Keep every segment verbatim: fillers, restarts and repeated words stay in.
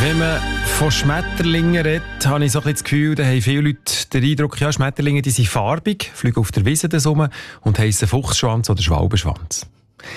Wenn man von Schmetterlingen redet, habe ich so ein bisschen das Gefühl, da haben viele Leute den Eindruck, ja, Schmetterlinge die sind farbig, fliegen auf der Wiese rum und heissen Fuchsschwanz oder Schwalbenschwanz.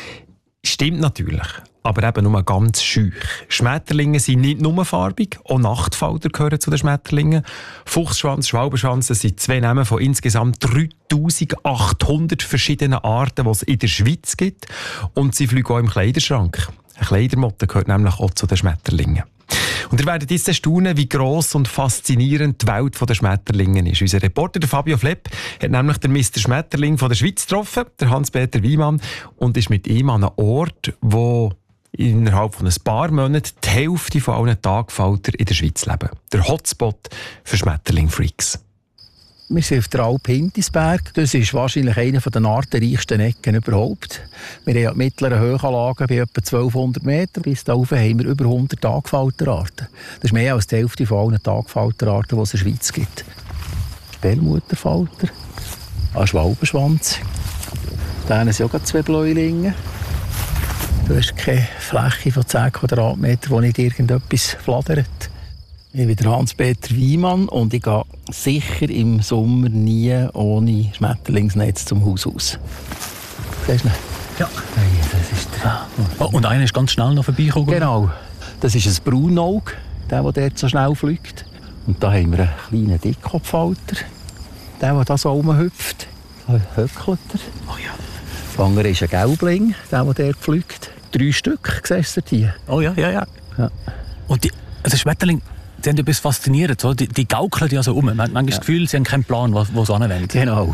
Stimmt natürlich, aber eben nur ganz schüch. Schmetterlinge sind nicht nur farbig, auch Nachtfalter gehören zu den Schmetterlingen. Fuchsschwanz, Schwalbenschwanz, das sind zwei Namen von insgesamt dreitausendachthundert verschiedenen Arten, die es in der Schweiz gibt. Und sie fliegen auch im Kleiderschrank. Eine Kleidermotte gehört nämlich auch zu den Schmetterlingen. Und ihr werdet jetzt staunen, wie gross und faszinierend die Welt der Schmetterlinge ist. Unser Reporter der Fabio Flepp hat nämlich den Mister Schmetterling von der Schweiz getroffen, der Hans-Peter Wiemann, und ist mit ihm an einem Ort, wo innerhalb von ein paar Monaten die Hälfte von allen Tagfalter in der Schweiz leben. Der Hotspot für Schmetterling-Freaks. Wir sind auf der Alp Hintisberg. Das ist wahrscheinlich eine der artenreichsten Ecken überhaupt. Wir haben ja die mittleren Höhenlagen bei etwa zwölfhundert Meter. Bis dahin haben wir über hundert Tagfalterarten. Das ist mehr als die Hälfte von allen Tagfalterarten, die es in der Schweiz gibt. Perlmutterfalter, ein Schwalbenschwanz. Da sind auch zwei Bläulinge. Du hast keine Fläche von zehn Quadratmetern, wo nicht irgendetwas flattert. Ich bin der Hans-Peter Wiemann und ich gehe sicher im Sommer nie ohne Schmetterlingsnetz zum Haus aus. Siehst du ihn? Ja. Hey, das ist der. Oh, und einer ist ganz schnell noch vorbeigekommen. Genau. Das ist ein Braunauge, der, der dort so schnell fliegt. Und da haben wir einen kleinen Dickkopfhalter. Der, der da so rumhüpft. Da höckelt er. Oh ja. Der andere ist ein Gelbling, der, der dort fliegt. Drei Stück, siehst du die? Oh ja, ja, ja. Ja. Und die, also Schmetterlinge, die haben etwas faszinierend. So. Die, die gaukeln ja so um. Man hat manchmal ja das Gefühl, sie haben keinen Plan, wo, wo sie hinwollen. Genau.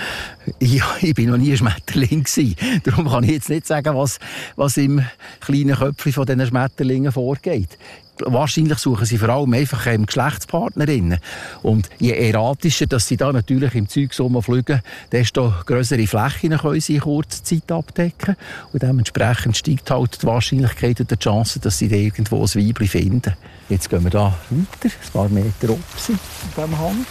Ja, ich war noch nie ein Schmetterling. Darum kann ich jetzt nicht sagen, was, was im kleinen Köpfchen von diesen Schmetterlingen vorgeht. Wahrscheinlich suchen sie vor allem einfach ähm, Geschlechtspartnerinnen. Und je erratischer, dass sie da natürlich im Zeug rumfliegen, desto grössere Flächen können sie in kurzer Zeit abdecken. Und dementsprechend steigt halt die Wahrscheinlichkeit und die Chance, dass sie da irgendwo ein Weibchen finden. Jetzt gehen wir da weiter, ein paar Meter oben auf diesem Hang.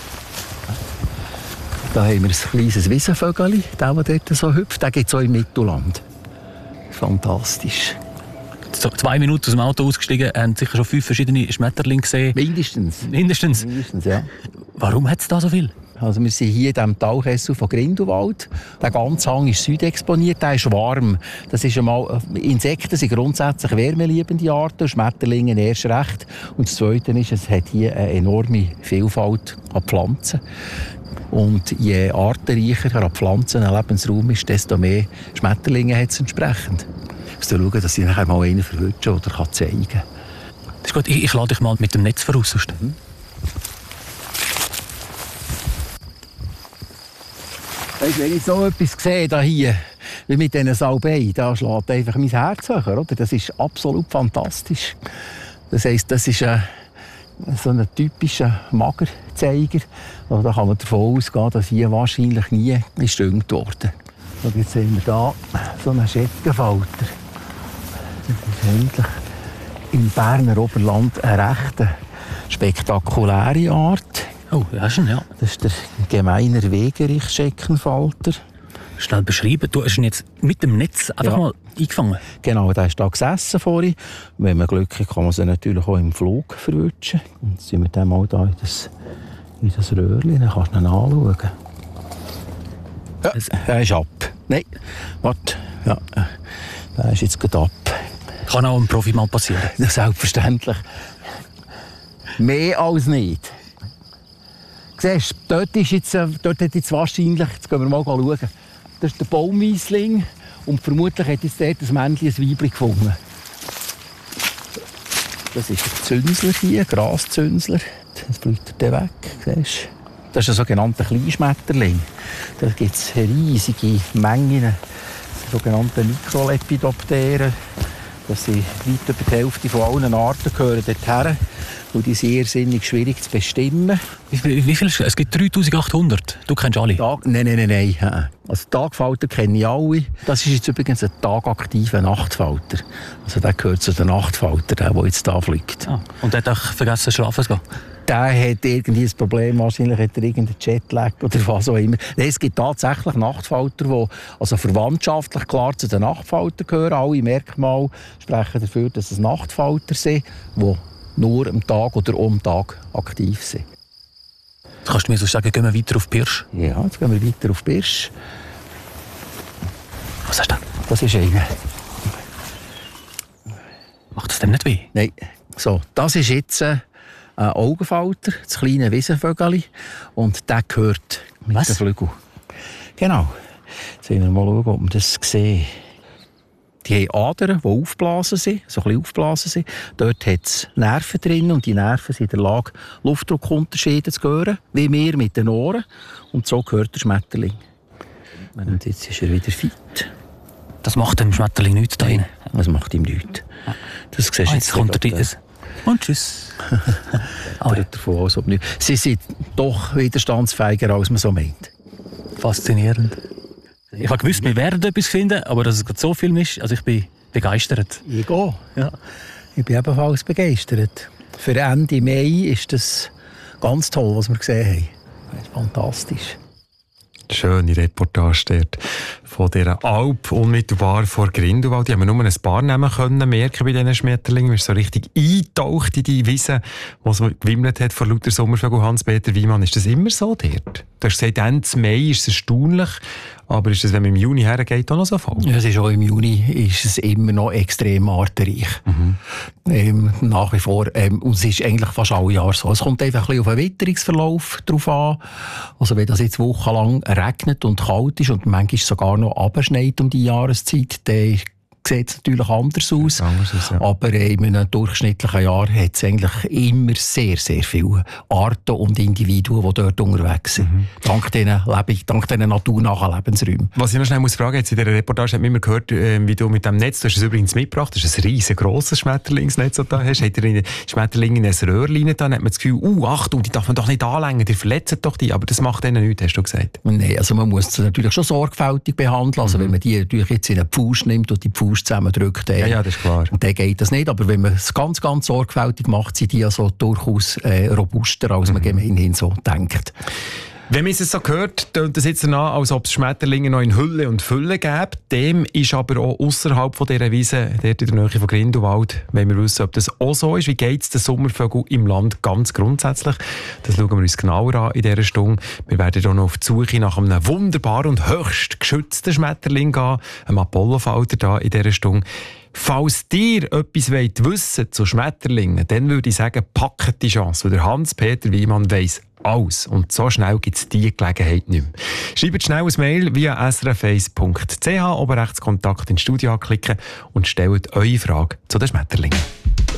Da haben wir ein kleines Wiesenvögel, der, der dort so hüpft. Den gibt es auch im Mittelland. Fantastisch. So, zwei Minuten aus dem Auto ausgestiegen, haben sicher schon fünf verschiedene Schmetterlinge gesehen. Mindestens. Mindestens. Mindestens, ja. Warum hat es da so viel? Also wir sind hier in diesem Talkessel von Grindelwald. Der ganze Hang ist südexponiert, der ist warm. Das ist einmal, Insekten sind grundsätzlich wärmeliebende Arten, Schmetterlinge erst recht. Und das Zweite ist, es hat hier eine enorme Vielfalt an Pflanzen. Und je artenreicher an Pflanzen ein Lebensraum ist, desto mehr Schmetterlinge hat es entsprechend. Ich muss schauen, dass ich nachher mal einen verwünschen oder zeigen kann. Das ist gut, ich, ich lade dich mal mit dem Netz voraus. Mhm. Weißt, wenn ich so etwas sehe, da hier, wie mit diesen Salbei, da schlägt einfach mein Herz höher. Oder? Das ist absolut fantastisch. Das heisst, das ist ein, so ein typischer Magerzeiger. Also da kann man davon ausgehen, dass hier wahrscheinlich nie gestüngt wurde. Und jetzt sehen wir hier so einen Schättenfalter. Das ist eigentlich im Berner Oberland eine recht spektakuläre Art. Oh, ja, schon, ja. Das ist der gemeiner Wegerich-Scheckenfalter. Schnell beschreiben. Du hast ihn jetzt mit dem Netz einfach Ja. mal eingefangen. Genau, der ist da gesessen vorhin. Wenn man Glück hat, kann man sie natürlich auch im Flug verwünschen. Jetzt sind wir dann mal da in das, in das Röhrchen, dann kannst du ihn anschauen. Ja, er ist ab. Nein, warte. Ja, der ist jetzt gerade ab. Kann auch einem Profi mal passieren. Ja, selbstverständlich. Mehr als nicht. Siehst du, dort, ist jetzt, dort hat jetzt wahrscheinlich, jetzt gehen wir mal schauen, das ist der Baumweisling und vermutlich hat jetzt dort ein Männchen ein Weibchen gefunden. Das ist ein Zünsler hier, ein Graszünsler. Jetzt bleibt er weg, siehst du. Das ist ein sogenannter Kleinschmetterling. Da gibt es riesige Mengen sogenannte Mikrolepidopteren. Das sind weit über die Hälfte von allen Arten gehören dorthin. Und die sind irrsinnig schwierig zu bestimmen. Wie viel, wie viel? Es gibt dreitausendachthundert. Du kennst alle? Tag, nein, nein, nein, nein. Also Tagfalter kenne ich alle. Das ist jetzt übrigens ein tagaktiver Nachtfalter. Also der gehört zu den Nachtfalter, der, der jetzt da fliegt. Ah, und der hat auch vergessen, schlafen zu gehen? Der hat irgendwie ein Problem, wahrscheinlich hat er irgendeinen Jetlag oder was auch immer. Es gibt tatsächlich Nachtfalter, die also verwandtschaftlich klar zu den Nachtfaltern gehören. Alle Merkmale sprechen dafür, dass es Nachtfalter sind, die nur am Tag oder um Tag aktiv sind. Kannst du mir so sagen, gehen wir weiter auf Pirsch? Ja, jetzt gehen wir weiter auf Pirsch. Was hast du da? Das ist einer. Macht das dem nicht weh? Nein. So, das ist jetzt ein Augenfalter, das kleine Wiesenvögel. Und der gehört mit Was? den Flügeln. Genau. Jetzt wollen wir mal schauen, ob wir das sehen. Die haben Adern, die aufgeblasen sind, so ein bisschen aufgeblasen sind. Dort hat es Nerven drin und die Nerven sind in der Lage, Luftdruckunterschiede zu hören, wie wir mit den Ohren. Und so gehört der Schmetterling. Und jetzt ist er wieder fit. Das macht dem Schmetterling nichts da rein. Das macht ihm nichts. Das siehst du Ah, jetzt jetzt kommt er gerade, rein. Und tschüss. Ah, ja. Davon, als ob nicht. Sie sind doch widerstandsfähiger, als man so meint. Faszinierend. Ich habe gewusst, wir werden etwas finden, aber dass es gerade so viel ist, also ich bin begeistert. Ich gehe. Ja. Ich bin ebenfalls begeistert. Für Ende Mai ist das ganz toll, was wir gesehen haben. Das ist fantastisch. Schöne Reportage dort von dieser Alp unmittelbar vor Grindelwald. Die haben wir nur ein paar Namen können merken bei diesen Schmetterlingen. Wir sind so richtig eingetaucht in die Wiese, die so gewimmelt hat vor lauter Sommervögel. Hans-Peter Wiemann, ist das immer so dort? Du hast gesagt, Ende Mai ist es erstaunlich, aber ist es, wenn man im Juni hergeht, auch noch so voll? Ja, es ist auch im Juni ist es immer noch extrem artenreich. Mhm. Ähm, nach wie vor. Ähm, und es ist eigentlich fast alle Jahre so. Es kommt einfach ein bisschen auf den Witterungsverlauf drauf an. Also wenn das jetzt wochenlang regnet und kalt ist und manchmal sogar noch abschneit um die Jahreszeit, dann sieht es natürlich anders aus. Anders aus ja. Aber in einem durchschnittlichen Jahr hat es eigentlich immer sehr, sehr viele Arten und Individuen, die dort unterwegs sind. Mhm. Dank diesen, dank diesen naturnahen Lebensräumen. Was ich noch schnell muss fragen, jetzt in dieser Reportage hat man immer gehört, äh, wie du mit dem Netz, du hast es übrigens mitgebracht, das ist ein riesengroßes Schmetterlingsnetz, das du da hast. Hat er Schmetterlinge in ein Röhrchen, dann hat man das Gefühl, uh, Achtung, die darf man doch nicht anlängen, die verletzen doch die, aber das macht denen nichts, hast du gesagt. Nein, also man muss sie natürlich schon sorgfältig behandeln, also mhm. wenn man die natürlich jetzt in einen Pfusch nimmt und die Pfusch zusammendrückt, ja, ja, das ist klar. Und dann geht das nicht, aber wenn man es ganz, ganz sorgfältig macht, sind die also durchaus äh, robuster, als man mhm. gemeinhin so denkt. Wenn man es so hört, tönt es jetzt danach, als ob es Schmetterlinge noch in Hülle und Fülle gäbe. Dem ist aber auch ausserhalb von dieser Wiese, dort in der Nähe von Grindelwald, wenn wir wissen, ob das auch so ist. Wie geht es den Sommervögeln im Land ganz grundsätzlich? Das schauen wir uns genauer an in dieser Stunde. Wir werden hier noch auf die Suche nach einem wunderbaren und höchst geschützten Schmetterling gehen, einem Apollofalter hier in dieser Stunde. Falls ihr etwas wollt wissen zu Schmetterlingen, dann würde ich sagen, packt die Chance, weil der Hans-Peter Wiemann weiss alles. Und so schnell gibt es diese Gelegenheit nicht mehr. Schreibt schnell ein Mail via s r f eins punkt c h, oben rechts Kontakt ins Studio anklicken und stellt eure Frage zu den Schmetterlingen.